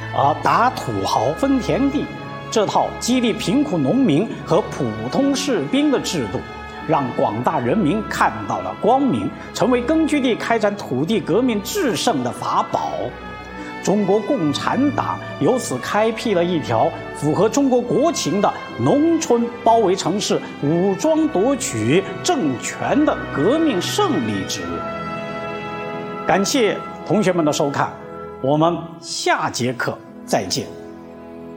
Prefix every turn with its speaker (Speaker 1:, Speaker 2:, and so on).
Speaker 1: 打土豪分田地这套激励贫苦农民和普通士兵的制度，让广大人民看到了光明，成为根据地开展土地革命制胜的法宝。中国共产党由此开辟了一条符合中国国情的农村包围城市、武装夺取政权的革命胜利之路。感谢同学们的收看，我们下节课再见。